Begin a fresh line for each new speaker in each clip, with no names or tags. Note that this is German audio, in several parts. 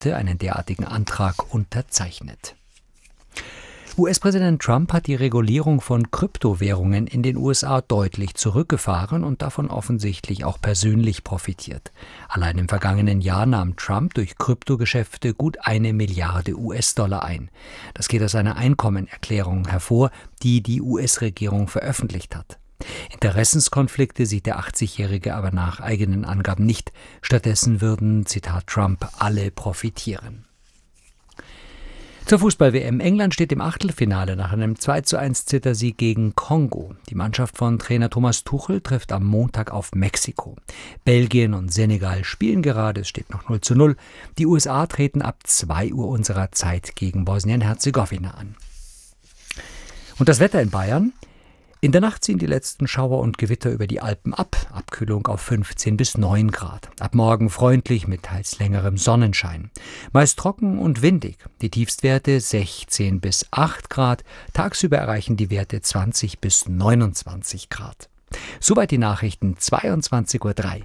heute einen derartigen Antrag unterzeichnet. US-Präsident Trump hat die Regulierung von Kryptowährungen in den USA deutlich zurückgefahren und davon offensichtlich auch persönlich profitiert. Allein im vergangenen Jahr nahm Trump durch Kryptogeschäfte gut 1 Milliarde US-Dollar ein. Das geht aus einer Einkommenerklärung hervor, die die US-Regierung veröffentlicht hat. Interessenskonflikte sieht der 80-Jährige aber nach eigenen Angaben nicht. Stattdessen würden, Zitat Trump, alle profitieren. Zur Fußball-WM. England steht im Achtelfinale nach einem 2:1 Zittersieg gegen Kongo. Die Mannschaft von Trainer Thomas Tuchel trifft am Montag auf Mexiko. Belgien und Senegal spielen gerade, es steht noch 0:0. Die USA treten ab 2 Uhr unserer Zeit gegen Bosnien-Herzegowina an. Und das Wetter in Bayern? In der Nacht ziehen die letzten Schauer und Gewitter über die Alpen ab. Abkühlung auf 15 bis 9 Grad. Ab morgen freundlich mit teils längerem Sonnenschein. Meist trocken und windig. Die Tiefstwerte 16 bis 8 Grad. Tagsüber erreichen die Werte 20 bis 29 Grad. Soweit die Nachrichten, 22:03 Uhr.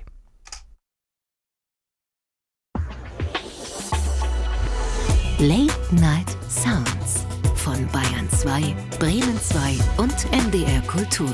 Late Night Sounds von Bayern 2, Bremen 2 und NDR Kultur.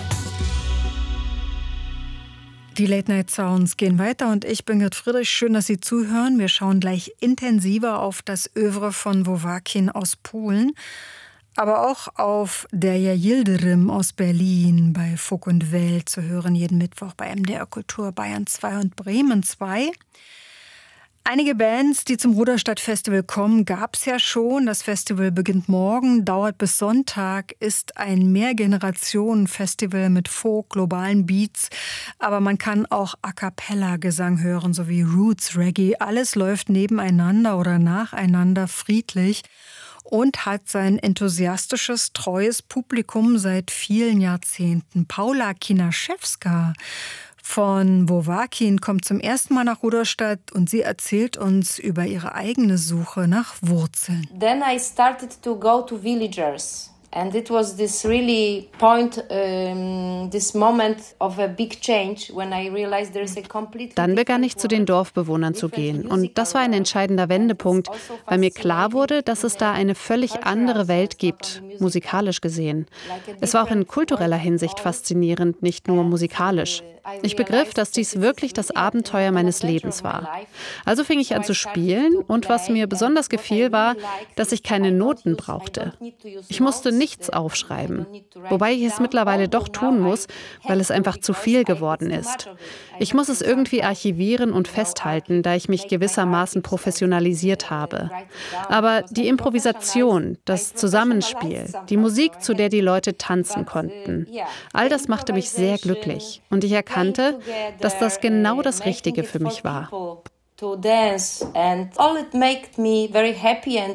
Die Late Night Sounds gehen weiter und ich bin Gerd Friedrich. Schön, dass Sie zuhören. Wir schauen gleich intensiver auf das Œuvre von Wowakin aus Polen, aber auch auf Derja Yildirim aus Berlin bei Funk und Welt zu hören, jeden Mittwoch bei MDR Kultur Bayern 2 und Bremen 2. Einige Bands, die zum Ruderstadt-Festival kommen, gab es ja schon. Das Festival beginnt morgen, dauert bis Sonntag, ist ein Mehrgenerationen-Festival mit Folk, globalen Beats. Aber man kann auch A-Cappella-Gesang hören, sowie Roots, Reggae. Alles läuft nebeneinander oder nacheinander friedlich und hat sein enthusiastisches, treues Publikum seit vielen Jahrzehnten. Paula Kinaschewska von Wowakin kommt zum ersten Mal nach Ruderstadt und sie erzählt uns über ihre eigene Suche nach Wurzeln.
Then I started to go to villagers. And it was this really point, this moment of a big change when I realized there's a complete.
Dann begann ich zu den Dorfbewohnern zu gehen und das war ein entscheidender Wendepunkt, weil mir klar wurde, dass es da eine völlig andere Welt gibt, musikalisch gesehen. Es war auch in kultureller Hinsicht faszinierend, nicht nur musikalisch. Ich begriff, dass dies wirklich das Abenteuer meines Lebens war. Also fing ich an zu spielen und was mir besonders gefiel war, dass ich keine Noten brauchte. Ich musste nichts aufschreiben, wobei ich es mittlerweile doch tun muss, weil es einfach zu viel geworden ist. Ich muss es irgendwie archivieren und festhalten, da ich mich gewissermaßen professionalisiert habe. Aber die Improvisation, das Zusammenspiel, die Musik, zu der die Leute tanzen konnten, all das machte mich sehr glücklich und ich erkannte, dass das genau das Richtige für mich war.
To dance and all it made me very happy and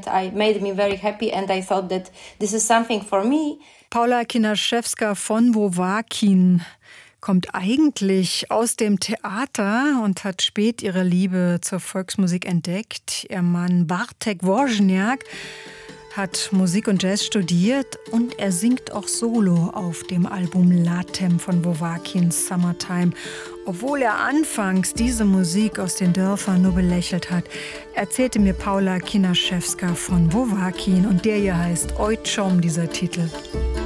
I thought that this is something for me.
Paula Kinaschewska von Wowakin kommt eigentlich aus dem Theater und hat spät ihre Liebe zur Volksmusik entdeckt. Ihr Mann Bartek Wozniak hat Musik und Jazz studiert und er singt auch solo auf dem Album Latem von Wowakins Summertime. Obwohl er anfangs diese Musik aus den Dörfern nur belächelt hat, erzählte mir Paula Kinaschewska von Wowakin und der hier heißt Oj Chom, dieser Titel.